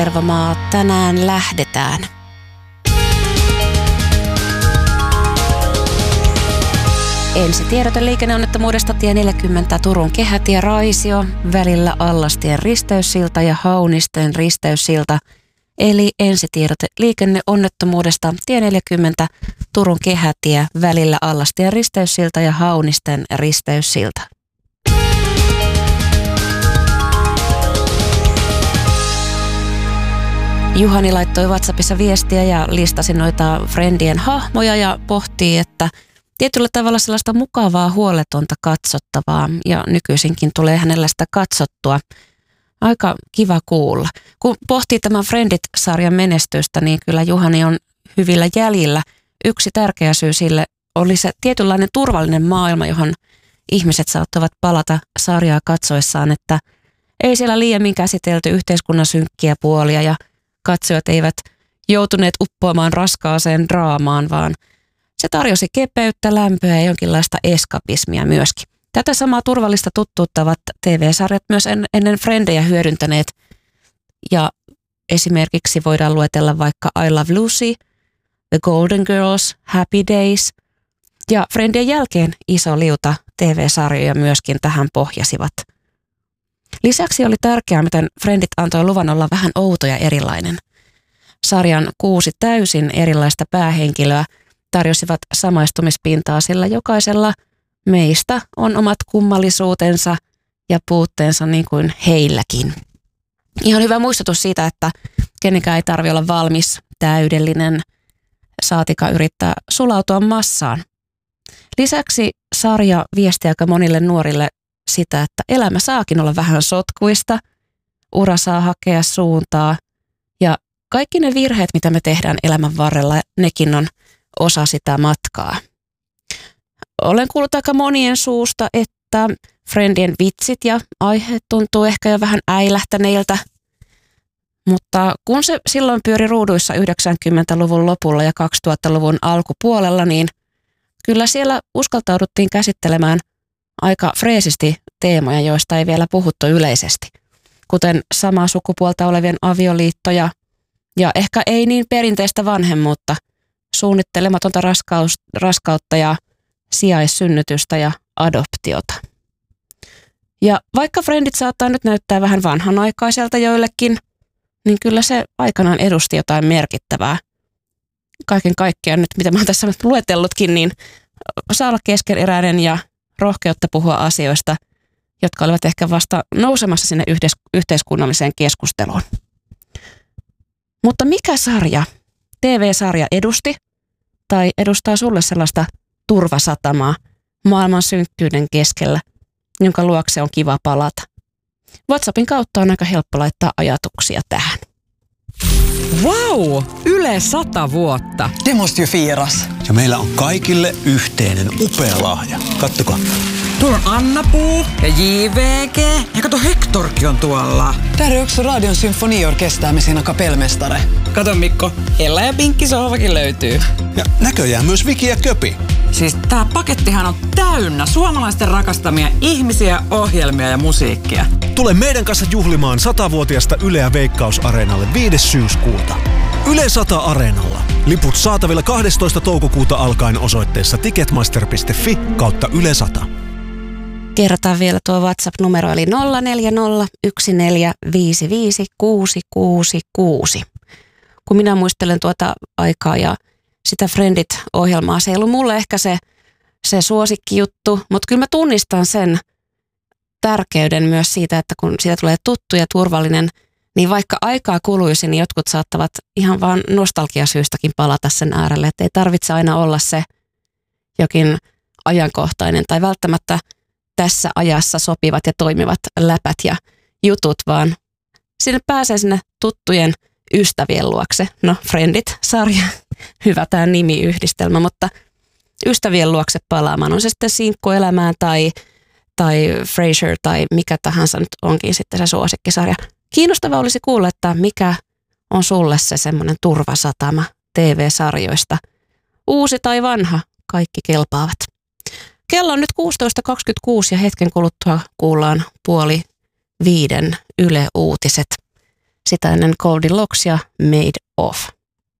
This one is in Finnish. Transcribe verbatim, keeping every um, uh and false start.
Tervamaa, tänään lähdetään. Ensi tiedote liikenneonnettomuudesta tie neljäkymmentä Turun kehätie Raisio, välillä Allastien risteyssilta ja Haunisten risteyssilta. Eli ensi tiedote liikenneonnettomuudesta tie neljäkymmentä Turun kehätie, välillä Allastien risteyssilta ja Haunisten risteyssilta. Juhani laittoi WhatsAppissa viestiä ja listasi noita Friendien hahmoja ja pohtii, että tietyllä tavalla sellaista mukavaa, huoletonta katsottavaa ja nykyisinkin tulee hänellä sitä katsottua. Aika kiva kuulla. Kun pohtii tämän Friendit-sarjan menestystä, niin kyllä Juhani on hyvillä jäljillä. Yksi tärkeä syy sille oli se tietynlainen turvallinen maailma, johon ihmiset saattavat palata sarjaa katsoessaan, että ei siellä liiemmin käsitelty yhteiskunnan synkkiä puolia ja katsojat eivät joutuneet uppoamaan raskaaseen draamaan, vaan se tarjosi kepeyttä, lämpöä ja jonkinlaista eskapismia myöskin. Tätä samaa turvallista tuttuutta ovat T V-sarjat myös en, ennen Friendejä hyödyntäneet. Ja esimerkiksi voidaan luetella vaikka I Love Lucy, The Golden Girls, Happy Days. Ja Friendien jälkeen iso liuta T V-sarjoja myöskin tähän pohjasivat. Lisäksi oli tärkeää, miten Friendit antoi luvan olla vähän outo ja erilainen. Sarjan kuusi täysin erilaista päähenkilöä tarjosivat samaistumispintaa, sillä jokaisella meistä on omat kummallisuutensa ja puutteensa niin kuin heilläkin. Ihan hyvä muistutus siitä, että kenenkään ei tarvitse olla valmis, täydellinen, saatika yrittää sulautua massaan. Lisäksi sarja viesti aika monille nuorille sitä, että elämä saakin olla vähän sotkuista, ura saa hakea suuntaa ja kaikki ne virheet, mitä me tehdään elämän varrella, nekin on osa sitä matkaa. Olen kuullut aika monien suusta, että Friendien vitsit ja aiheet tuntuu ehkä jo vähän äilähtäneiltä, mutta kun se silloin pyöri ruuduissa yhdeksänkymmentäluvun lopulla ja kaksituhattaluvun alkupuolella, niin kyllä siellä uskaltauduttiin käsittelemään aika freesisti teemoja, joista ei vielä puhuttu yleisesti, kuten samaa sukupuolta olevien avioliittoja ja ehkä ei niin perinteistä vanhemmuutta, suunnittelematonta raskaus, raskautta ja sijaissynnytystä ja adoptiota. Ja vaikka Friendit saattaa nyt näyttää vähän vanhanaikaiselta joillekin, niin kyllä se aikanaan edusti jotain merkittävää. Kaiken kaikkiaan nyt, mitä mä oon tässä luetellutkin, niin saa olla keskeneräinen ja rohkeutta puhua asioista, jotka olivat ehkä vasta nousemassa sinne yhteiskunnalliseen keskusteluun. Mutta mikä sarja, T V-sarja edusti tai edustaa sulle sellaista turvasatamaa maailman synkkyyden keskellä, jonka luokse on kiva palata? WhatsAppin kautta on aika helppo laittaa ajatuksia tähän. Wow! Yle sata vuotta. Det måste ju firas. Ja meillä on kaikille yhteinen upea lahja. Kattokaa. Tuolla on Anna-Puu ja J V G. Ja kato, Hectorkin on tuolla. Där är också Radion symfoniorkester med sina kapellmästare. Kato Mikko, Ella ja Pinkki sohvakin löytyy. Ja näköjään myös Viki ja Köpi. Siis tää pakettihan on täynnä suomalaisten rakastamia ihmisiä, ohjelmia ja musiikkia. Tule meidän kanssa juhlimaan satavuotiaasta Yleä Veikkaus-areenalle viides syyskuuta. Yle sata Areenalla. Liput saatavilla kahdestoista toukokuuta alkaen osoitteessa ticketmaster piste fi kautta Yle sata. Kerrotaan vielä tuo WhatsApp-numero eli nolla neljä nolla yksi neljä viisi viisi kuusi kuusi kuusi. Kun minä muistelen tuota aikaa ja sitä Friendit-ohjelmaa, se ei ollut mulle ehkä se, se suosikkijuttu, mutta kyllä mä tunnistan sen tärkeyden myös siitä, että kun siitä tulee tuttu ja turvallinen, niin vaikka aikaa kuluisi, niin jotkut saattavat ihan vaan nostalgiasyystäkin palata sen äärelle, että ei tarvitse aina olla se jokin ajankohtainen tai välttämättä tässä ajassa sopivat ja toimivat läpät ja jutut, vaan sinne pääsee sinne tuttujen ystävien luokse. No, Friendit-sarja, hyvä tämä nimiyhdistelmä, mutta ystävien luokse palaamaan. On se sitten sinkkuelämään tai, tai Frasier tai mikä tahansa nyt onkin sitten se suosikkisarja. Kiinnostavaa olisi kuulla, että mikä on sulle se semmoinen turvasatama T V-sarjoista. Uusi tai vanha, kaikki kelpaavat. Kello on nyt kuusitoista kaksikymmentäkuusi ja hetken kuluttua kuullaan puoli viiden Yle Uutiset. sitä ennen Goldilocks ja Made Of.